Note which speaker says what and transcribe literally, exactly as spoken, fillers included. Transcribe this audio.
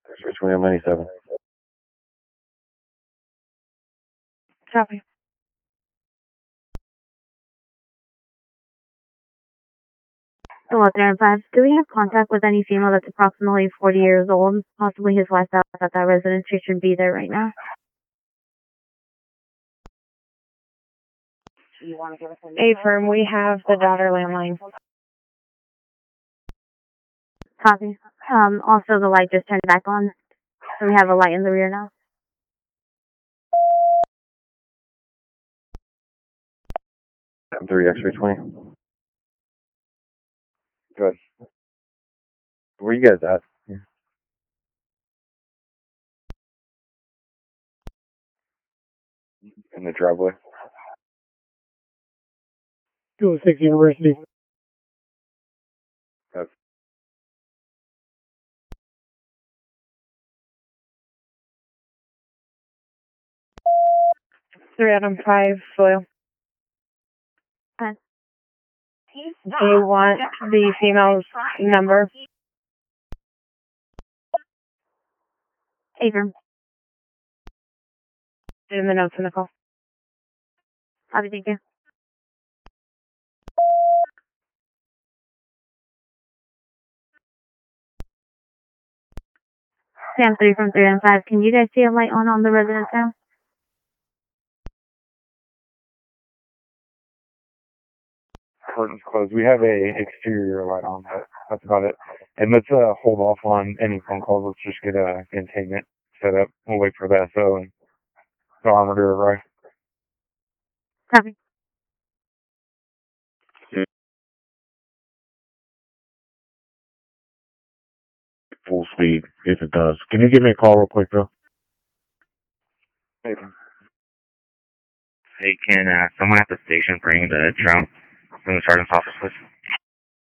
Speaker 1: X-ray twenty on ninety-seven.
Speaker 2: Copy.
Speaker 3: Hello, there and five. Do we have contact with any female that's approximately forty years old? Possibly his wife out at that residence. She should be there right now.
Speaker 2: You want to give us a firm, we have the daughter landline.
Speaker 3: Copy. Um, also, the light just turned back on, so we have a light in the rear now.
Speaker 1: M three, X-ray twenty. Good. Where you guys at? In the driveway.
Speaker 4: two oh six University.
Speaker 1: Good.
Speaker 2: Three Adam five soil.
Speaker 3: Okay.
Speaker 2: Do you want the female's number?
Speaker 3: Abram.
Speaker 2: In the notes in the call.
Speaker 3: Copy, thank you. Sam three from three and five. Can you guys see a light on on the residence now?
Speaker 1: Curtains closed. We have a exterior light on, but that's about it. And let's uh, hold off on any phone calls. Let's just get a containment set up. We'll wait for the S O and the armor to arrive.
Speaker 3: Copy.
Speaker 1: Full speed, if it does. Can you give me a call real quick, Bill?
Speaker 5: Hey, can uh, someone at the station bring the drone from the sergeant's office, please?